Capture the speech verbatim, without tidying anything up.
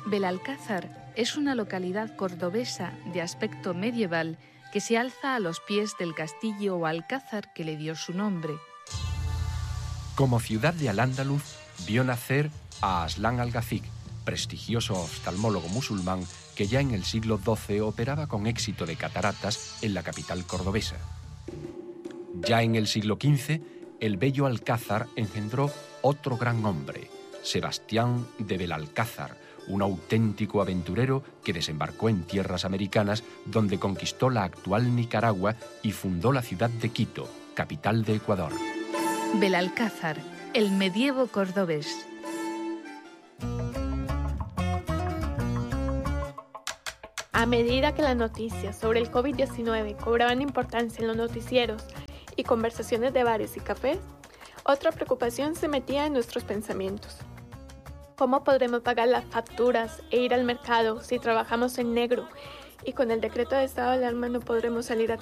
Belalcázar es una localidad cordobesa de aspecto medieval que se alza a los pies del castillo o alcázar que le dio su nombre. Como ciudad de Al-Ándalus, vio nacer a Aslan Al-Ghafiq, prestigioso oftalmólogo musulmán que ya en el siglo doce operaba con éxito de cataratas en la capital cordobesa. Ya en el siglo quince, el bello Alcázar engendró otro gran hombre, Sebastián de Belalcázar, un auténtico aventurero que desembarcó en tierras americanas donde conquistó la actual Nicaragua y fundó la ciudad de Quito, capital de Ecuador. Belalcázar, el medievo cordobés. A medida que las noticias sobre el COVID diecinueve cobraban importancia en los noticieros y conversaciones de bares y cafés, otra preocupación se metía en nuestros pensamientos. ¿Cómo podremos pagar las facturas e ir al mercado si trabajamos en negro y con el decreto de estado de alarma no podremos salir a